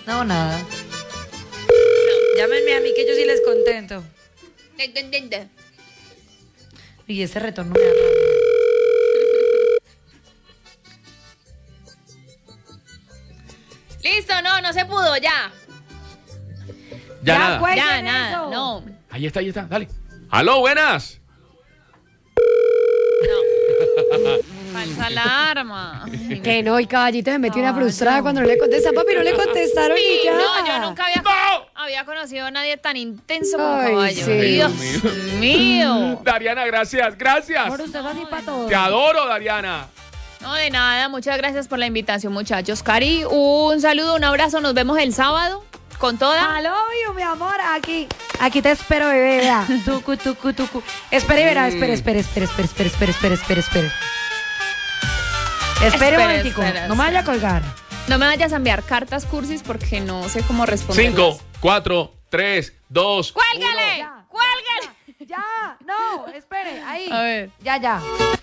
No, nada. No, llámenme a mí que yo sí les contento. Y ese retorno me da rabia. Listo, no se pudo, ya. Ya nada. Ya nada, no. Ahí está, dale. ¡Aló, buenas! Falsa alarma. Que no, y Caballito se metió una frustrada cuando no le contesta. Papi, no le contestaron y ya. No, yo nunca había conocido a nadie tan intenso como Ay, Caballo. sí. Dios mío. Dariana, gracias. Por usted así para todos. Te adoro, Dariana. No, de nada, muchas gracias por la invitación, muchachos. Cari, un saludo, un abrazo, nos vemos el sábado con toda. I love you, mi amor, aquí te espero, bebé, vea. Tucu. Espere, verá, espere. Espere un momentico, espera. no me vaya a colgar. No me vayas a enviar cartas cursis porque no sé cómo responder. 5, 4, 3, 2. ¡Cuélgale! Ya. ¡Cuélgale! Ya, no, espere, ahí. A ver. Ya.